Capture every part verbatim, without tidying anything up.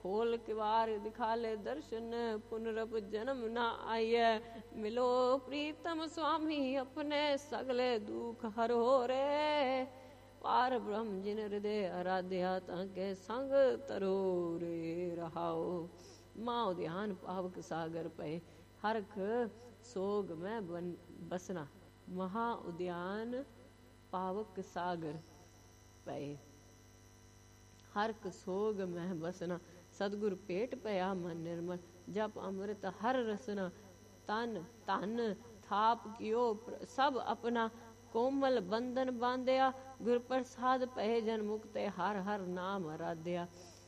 खोल किवार दिखा ले दर्शन पुनरप जन्म ना आइए मिलो प्रीतम स्वामी अपने सगले दुख हरो रे पार ब्रह्म जिन हृदय आराध्या ताके संग तरो रे रहाओ माओ ध्यान पावक सागर पे हरख सोग में बन बसना महा उद्यान पावक सागर पे हरक सोग में बसना सदगुरु पेट पया मन निर्मल जप अमृत हर रसना तन तन थाप कियो सब अपना कोमल बंधन बांध्या गुर प्रसाद पहे जन मुक्त हर हर नाम आराध्या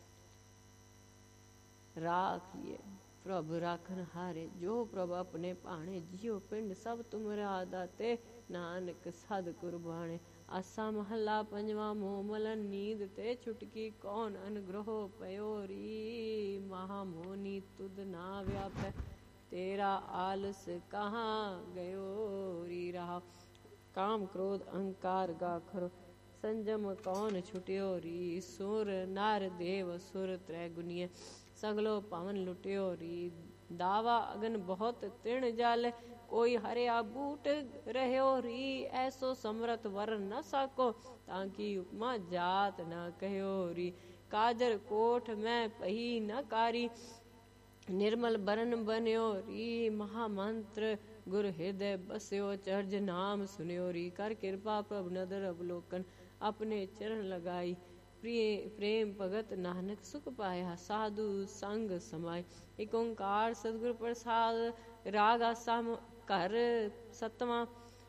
राखिए प्रभु राखन हारे जो प्रभु अपने पाणे जियो पिंड सब तुमरा दाते नानक सद कुर्बाने आसा महला पंजवा मोमलन नींद ते छुटकी कौन अनुग्रह पयोरी महामोनी तुद ना व्यापे तेरा आलस कहाँ गयो री रहा काम क्रोध अहंकार गा खरो संजम कौन छुट्यो री सुर नार देव सुर त्रै गुनिय सगलो पवन लुट्यो री दावा अगन बहुत तृण जाल कोई हरिया बूट रह्यो री ऐसो समरथ वर न सको ताकि उपमा जात न कहो री काजर कोठ में पही न कारी निर्मल बरन बन्यो री महामंत्र गुरु हृदय बस्यो चर्ज नाम सुन्यो री कर कृपा प्रभु नदर अवलोकन अपने चरण लगाई प्रिय प्रेम भगत नानक सुख पाया साधु संग समाय एक ओंकार सदगुरु प्रसाद राग आसा घर सतवां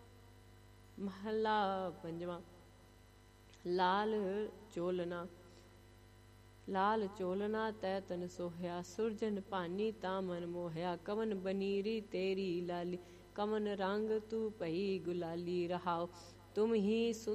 महला पंजवा लाल चोलना लाल चोलना तै तन सोहया सुरजन पानी ता मन मोहया कवन बनीरी तेरी लाली कवन रंग तू पही गुलाली रहाओ तुम ही